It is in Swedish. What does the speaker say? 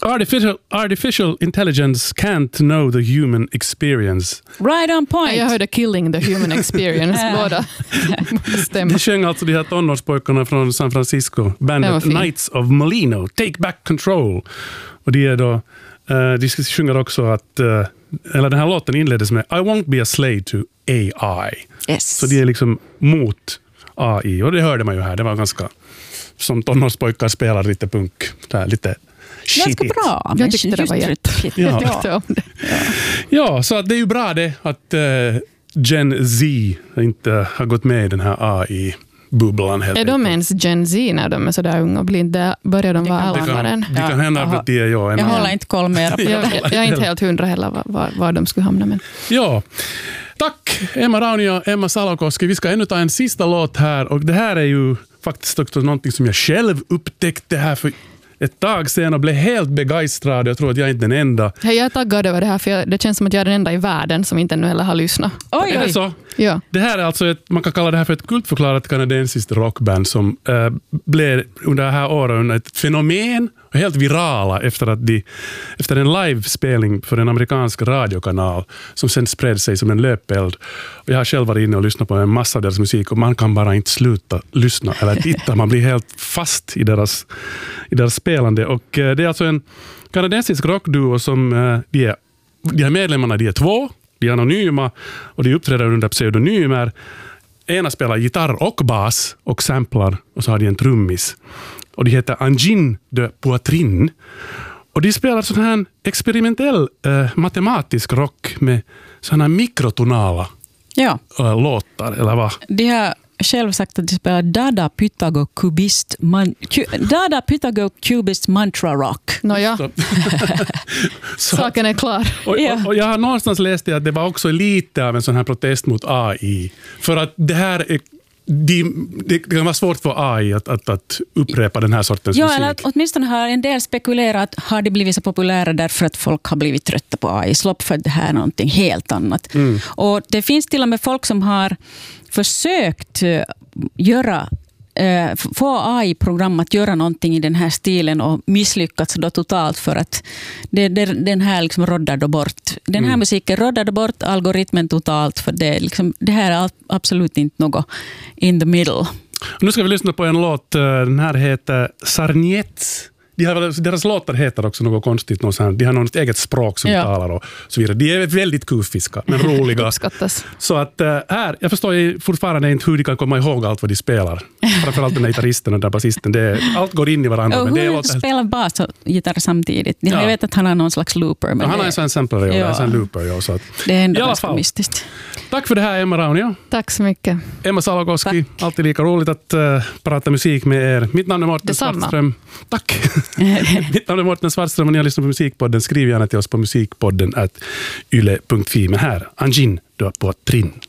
artificial intelligence can't know the human experience. Right on point. Jag hörde killing the human experience. Båda stämmer. Det sjöng alltså de här tonårspojkarna från San Francisco. Bandet Knights of Molino. Take back control. Och det är då, de sjunger också att, eller den här låten inleddes med I won't be a slave to AI. Yes. Så det är liksom mot AI. Och det hörde man ju här. Det var ganska, som tonårspojkar spelar lite punk. Där, lite ganska bra. Jag tyckte det var jättefint. Jag tyckte om det. Ja, så att det är ju bra det att Gen Z inte har gått med i den här AI-bubblan. Är de ens Gen Z när de är sådär unga och blinda? Börjar de vara alla? Det kan hända att det är jag. Jag håller inte koll mer på jag är inte helt 100 heller var de skulle hamna. Men. Ja, tack Emma Raunio och Emma Salokoski. Vi ska ännu ta en sista låt här. Och det här är ju faktiskt också någonting som jag själv upptäckte här för ett tag sedan och blev helt begeistrad. Jag tror att jag är inte den enda. Jag är taggad över det här för det känns som att jag är den enda i världen som inte ännu heller har lyssnat. Oj. Är det så? Ja. Det här är alltså man kan kalla det här för ett kultförklarat kanadensiskt rockband som blev under det här året ett fenomen och helt virala efter en livespelning för en amerikansk radiokanal som sen spred sig som en löpeld. Och jag har själv varit inne och lyssnat på en massa av deras musik och man kan bara inte sluta lyssna eller titta. Man blir helt fast i deras spelande. Och det är alltså en kanadensisk rockduo som de här medlemmarna, de är 2. De är anonyma och de uppträder under pseudonymer. Ena spelar gitarr och bas och samplar och så har de en trummis. Och de heter Angine de Poitrine. Och de spelar sån här experimentell matematisk rock med såna här mikrotonala låtar, eller vad? De har själv sagt att de spelar Dada Pythago Cubist Mantra Rock. Nåja, saken är klar. Och jag har någonstans läst att det var också lite av en sån här protest mot AI. För att det här är det kan vara svårt för AI att upprepa den här sortens musik. Ja, eller åtminstone har en del spekulerat att har det blivit så populära därför att folk har blivit trötta på AI. Slopp för det här är någonting helt annat. Och det finns till och med folk som har försökt få AI-program att göra någonting i den här stilen och misslyckats då totalt för att den här liksom roddar bort. Den här musiken roddar bort algoritmen totalt för det här är absolut inte något in the middle. Nu ska vi lyssna på en låt. Den här heter Sarniets. Deras låtar heter också något konstigt. De har något eget språk som talar och så vidare. De är väldigt kufiska, men roliga. Uppskattas. Så att här, jag förstår fortfarande inte hur de kan komma ihåg allt vad de spelar. Framförallt den här gitarristen och den basisten. Allt går in i varandra. Och hur spelar bas och gitarr samtidigt? Jag vet att han har någon slags looper. Men han har en sån sampler, en looper. Så att, det är ändå ganska mystiskt. Tack för det här, Emma Raunio. Tack så mycket. Emma Salokoski, alltid lika roligt att prata musik med er. Mitt namn är Mårten Svartström. Tack. Mitt namn är Mårten Svartström och ni har lyssnat på Musikpodden. Skriv gärna till oss på musikpodden @yle.fi. Men här, Angine de Poitrine.